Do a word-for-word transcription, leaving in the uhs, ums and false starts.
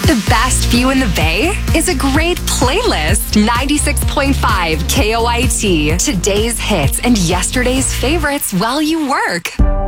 The best view in the Bay is a great playlist. ninety-six point five K O I T. Today's hits and yesterday's favorites while you work.